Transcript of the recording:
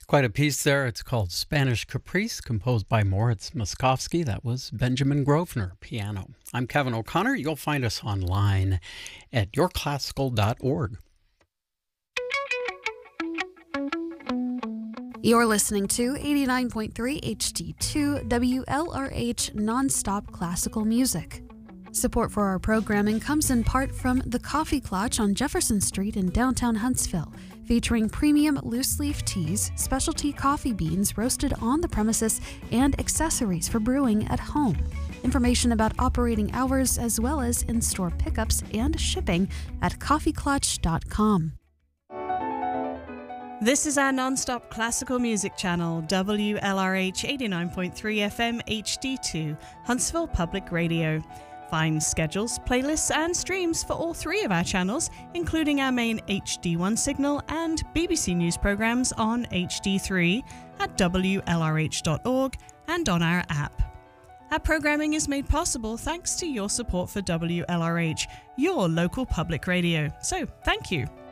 Quite a piece there. It's called Spanish Caprice, composed by Moritz Moskowski. That was Benjamin Grosvenor, piano. I'm Kevin O'Connor. You'll find us online at yourclassical.org. You're listening to 89.3 HD2 WLRH Nonstop Classical Music. Support for our programming comes in part from The Coffee Clutch on Jefferson Street in downtown Huntsville, featuring premium loose-leaf teas, specialty coffee beans roasted on the premises, and accessories for brewing at home. Information about operating hours as well as in-store pickups and shipping at coffeeclutch.com. This is our non-stop classical music channel, WLRH 89.3 FM HD2, Huntsville Public Radio. Find schedules, playlists and streams for all three of our channels, including our main HD1 signal and BBC News programs on HD3 at WLRH.org and on our app. Our programming is made possible thanks to your support for WLRH, your local public radio. So, thank you.